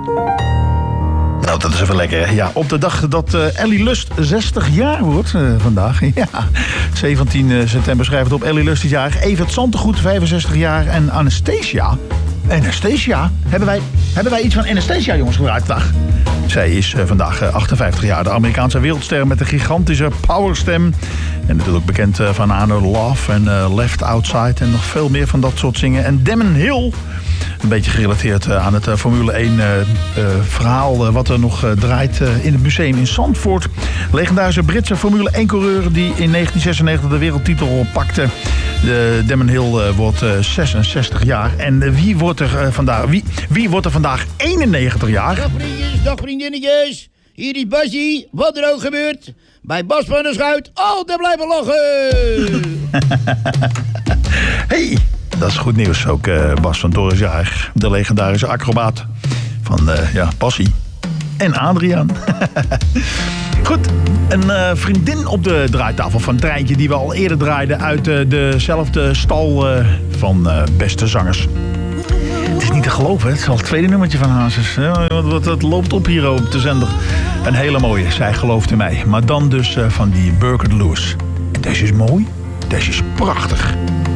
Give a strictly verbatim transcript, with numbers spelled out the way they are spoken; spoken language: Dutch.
Nou, dat is even lekker, hè? Ja, op de dag dat uh, Ellie Lust zestig jaar wordt uh, vandaag. Ja, zeventien september schrijft het op. Ellie Lust is jarig. Evert Zantegoed, vijfenzestig jaar. En Anastasia. Anastasia? Hebben wij, hebben wij iets van Anastasia, jongens, gedraaid vandaag? Zij is uh, vandaag uh, achtenvijftig jaar. De Amerikaanse wereldster met een gigantische powerstem. En natuurlijk bekend uh, van Another Love en uh, Left Outside. En nog veel meer van dat soort zingen. En Damon Hill. Een beetje gerelateerd uh, aan het uh, Formule één uh, uh, verhaal uh, wat er nog uh, draait uh, in het museum in Zandvoort. Legendarische Britse Formule één-coureur die in negentien zesennegentig de wereldtitel pakte. De Damon Hill uh, wordt uh, zesenzestig jaar. En uh, wie, wordt er, uh, vandaag, wie, wie wordt er vandaag eenennegentig jaar? Dag vriendjes, dag vriendinnetjes. Hier is Basie. Wat er ook gebeurt. Bij Bas van der Schuit altijd blijven lachen. Hey! Dat is goed nieuws. Ook uh, Bas van Toren is jarig. De legendarische acrobaat van uh, ja, Bassie en Adriaan. Goed, een uh, vriendin op de draaitafel van Treintje... die we al eerder draaiden uit uh, dezelfde stal uh, van uh, beste zangers. Het is niet te geloven, het is al het tweede nummertje van Hazes. Ja, wat, wat loopt op hier op de zender. Een hele mooie, zij gelooft in mij. Maar dan dus uh, van die Burger Lewis. En deze is mooi, deze is prachtig.